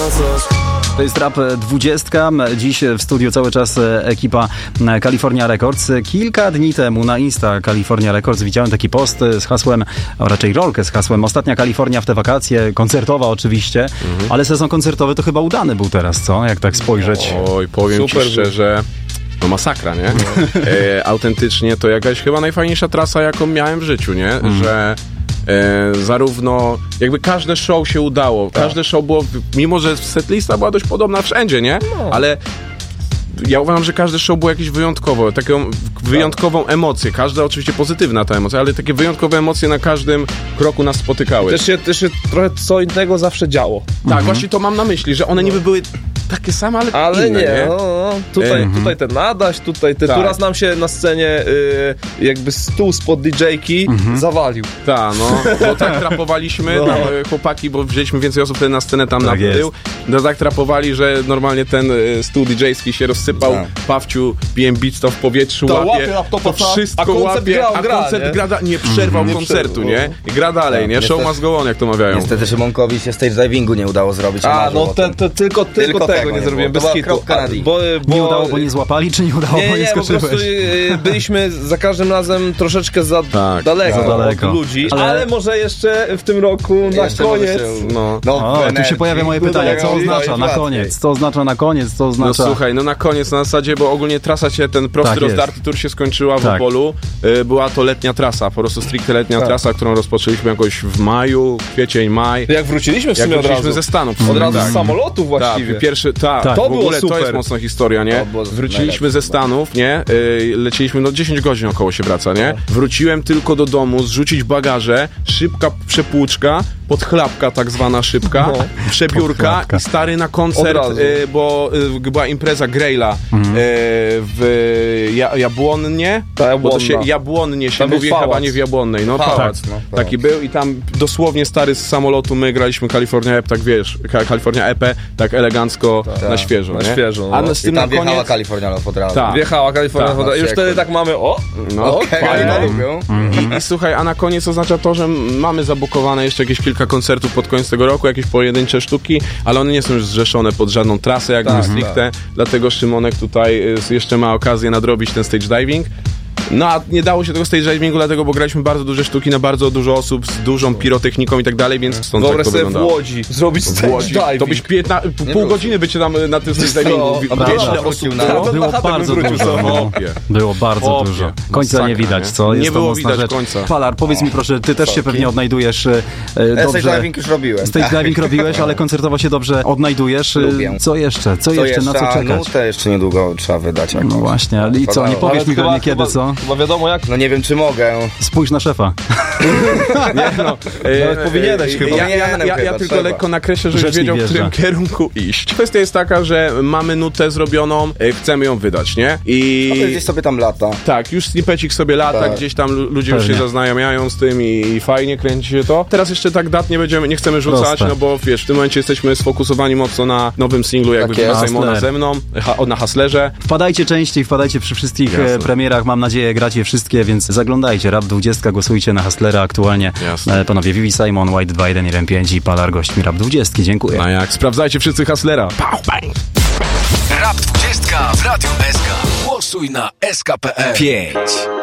coś. To jest Rap 20. Dziś w studiu cały czas ekipa California Records. Kilka dni temu na Insta California Records widziałem taki post z hasłem, a raczej rolkę z hasłem Ostatnia Kalifornia w te wakacje, koncertowa oczywiście, ale sezon koncertowy to chyba udany był teraz, co? Jak tak spojrzeć. Oj, powiem Super ci szczerze, no masakra, nie? Autentycznie to jakaś chyba najfajniejsza trasa, jaką miałem w życiu, nie? Że zarówno jakby każde show się udało, każde show było, mimo że setlista była dość podobna wszędzie, nie? Ale ja uważam, że każde show było jakieś wyjątkowe, taką wyjątkową emocję, każda oczywiście pozytywna ta emocja, ale takie wyjątkowe emocje na każdym kroku nas spotykały. Też się trochę co innego zawsze działo. Tak, właśnie to mam na myśli, że one niby były takie same, ale inne, nie? Tutaj ten Adaś, tutaj ten, tu raz nam się na scenie jakby stół spod DJ-ki zawalił. Tak, no, bo tak trapowaliśmy, tam, chłopaki, bo wzięliśmy więcej osób wtedy na scenę tam tak na tył, no tak trapowali, że normalnie ten stół DJ-ski się rozsypał, Pawciu, BM Beats to w powietrzu łapie, to wszystko łapie, a koncert nie przerwał koncertu, nie? I gra dalej, nie? Show must go on, jak to mawiają. Niestety Szymonkowi się stage divingu nie udało zrobić. Tylko tego nie zrobiłem, bez hitu. Nie udało, bo nie złapali, czy nie udało, bo nie skoczyłeś? Po prostu byliśmy za każdym razem troszeczkę za daleko od ludzi, ale może jeszcze w tym roku na koniec. Tu się pojawia moje pytanie, co oznacza na koniec? Co oznacza na koniec? Co oznacza... No słuchaj, no na koniec, na zasadzie, bo ogólnie trasa się, ten prosty rozdarty tour się skończyła w Opolu. Była to letnia trasa, po prostu stricte letnia trasa, którą rozpoczęliśmy jakoś w maju, kwiecień, maj. Jak wróciliśmy w sumie od razu. Ze Stanów. Od razu z samolotu właściwie. To w ogóle to jest mocna historia, nie? Wróciliśmy ze Stanów, nie? Lecieliśmy, 10 godzin około się wraca, nie? Wróciłem tylko do domu, zrzucić bagaże, szybka przepłuczka, podchlapka tak zwana szybka, przebiórka i stary na koncert, bo była impreza Grejla w Jabłonnie, bo to się Jabłonnie się mówi, chyba nie w Jabłonnej, pałac. Taki był i tam dosłownie stary z samolotu my graliśmy California EP, tak wiesz, California EP, tak elegancko na świeżo, nie? A z tym na koniec... Wjechała Kalifornia od razu. Wjechała Kalifornia od razu. Już wtedy tak mamy, I słuchaj, a na koniec oznacza to, że mamy zabukowane jeszcze jakieś kilka koncertów pod koniec tego roku, jakieś pojedyncze sztuki, ale one nie są już zrzeszone pod żadną trasę, jakby stricte, dlatego Szymonek tutaj jeszcze ma okazję nadrobić ten stage diving. No a nie dało się tego stage divingu, dlatego, bo graliśmy bardzo duże sztuki na bardzo dużo osób z dużą pirotechniką i tak dalej, więc stąd tak to wyglądało. W Łodzi zrobić stage diving. To byś pół godziny by cię tam na tym stage divingu. Było bardzo dużo. Było bardzo dużo. Końca nie widać, co? Nie było widać końca. Palar, powiedz mi proszę, ty też się pewnie odnajdujesz dobrze. Stage diving już robiłem. Stage diving robiłeś, ale koncertowo się dobrze odnajdujesz. Co jeszcze? Na co czekać? Nutę jeszcze niedługo trzeba wydać. No właśnie, ale i co? Nie powiesz mi pewnie kiedy, co? Chyba wiadomo jak. No nie wiem, czy mogę. Spójrz na szefa. Powinieneś chyba. Ja tylko lekko nakreślę, żebyś wiedział, w którym kierunku iść. Kwestia jest taka, że mamy nutę zrobioną, chcemy ją wydać, nie? I gdzieś sobie tam lata. Tak, już snippecik sobie lata, gdzieś tam ludzie już się zaznajamiają z tym i fajnie kręci się to. Teraz jeszcze tak dat nie chcemy rzucać, no bo wiesz, w tym momencie jesteśmy sfokusowani mocno na nowym singlu, jakby Simona ze mną, na Hustlerze. Wpadajcie częściej, wpadajcie przy wszystkich premierach, mam nadzieję, gracie wszystkie, więc zaglądajcie. Rap 20, głosujcie na Hustlera aktualnie. Panowie Vivi Simon, White 21 i Palar gośćmi Rap 20. Dziękuję. No jak, sprawdzajcie wszyscy Hustlera. Rap 20 w Radiu SK. Głosuj na SK.pl 5.